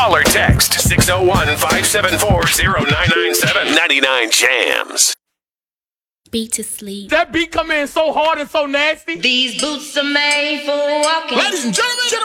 Call or text 601-574-0997. 99 Jams. Beat to sleep. That beat come in so hard and so nasty. These boots are made for walking. Ladies and gentlemen.